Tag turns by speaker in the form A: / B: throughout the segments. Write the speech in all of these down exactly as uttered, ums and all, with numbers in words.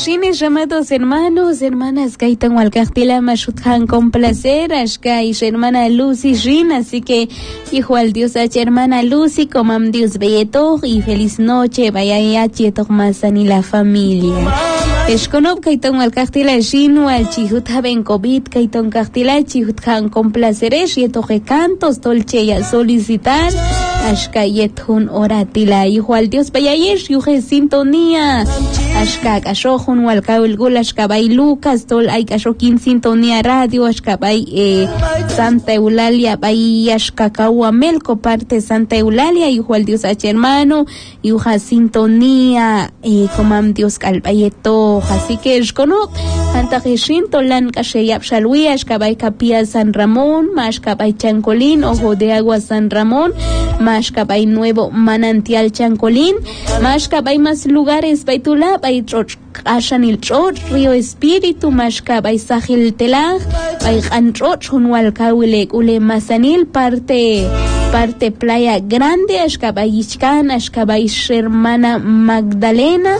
A: Ashines, amados hermanos, hermanas, Kaitan Walcastila Mashuthan con placer, Ashkaish, hermana Lucy Rin, así que hijo al Dios H, hermana Lucy, comam Dios Beyeto y feliz noche, vaya H, Tokmasan y la familia. Esconop Kaitan Walcastila Rin, Wal Chihutha Ben COVID, Kaitan Castila Chihuthan con placeres, y toque cantos, tolche y a solicitar, Ashkayethun oratila, hijo al Dios Bayayesh, yuge sintonía. Ashka kashohun walkawil gul ashka bay Lucas tol ay kashokin sintonía radio ashka bay eh, Santa Eulalia bay ashka kawa melco parte Santa Eulalia hijo al Dios H hermano yuja sintonía eh, comam Dios calbayeto así que escono anta geshin tolan kasheyap shalwi ashka bay Capilla San Ramón mashka bay Chancolín ojo de agua San Ramón mashka bay Nuevo Manantial Chancolín mashka bay más lugares bay tula bay troch ashan il troch Río Espíritu mashka bay Sahil Telag bay antroch hunwal kawile ule masanil parte parte Playa Grande ashka bay Ichkan ashka bay hermana Magdalena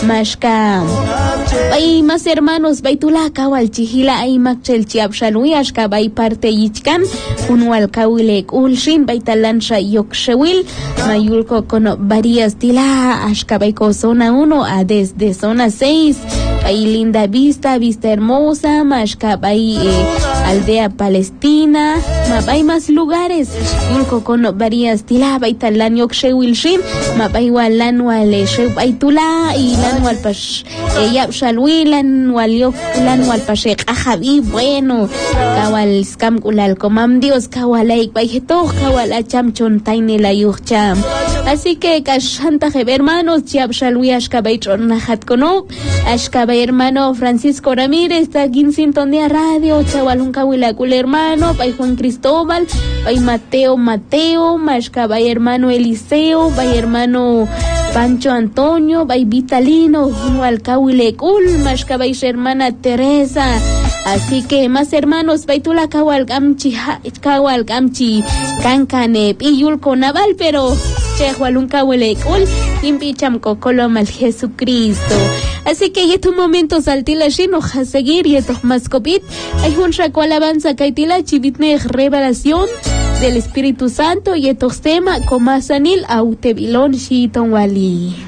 A: mashka bay más hermanos bay tula kawal chihila ay makchel chiap shalwi ashka bay parte Ichkan hunwal kawile ulshin bay talansha yokshewil mayulko con varias tila ashka bay ko zona uno a desde zona seis bay Linda Vista Vista Hermosa mashka bay eh, Aldea Palestina ma bay más lugares yulko con varias tila bay talan yokshewil shin ma bay walan wale shew bay tula y lan wal pash yap shalwilan wal yok lan wal pashek ajabi bueno kawal skam kulal komam Dios kawalay bay heto kawal acham chon taine la yucham así que kashanta hermanos chiap shalwi ashka bay chon nahat kono ashka bay hermano Francisco Ramírez está aquí en sintonía radio chawalun kawila kul hermano bay Juan Cristóbal bay Mateo Mateo mashka bay hermano Eliseo bay hermano Pancho Antonio bay Vitalino wal kawile kul mashka bay hermana Teresa así que más hermanos baitula kawal gamchi kawal gamchi kankane piyul konaval pero chehwalun kawile kul impicham kokolom al Jesucristo así que estos momentos altila shino a seguir y estos más copit hay un raco alabanza kaitila chivitne revelación del Espíritu Santo y estos tema comasanil autebilon shiton wali.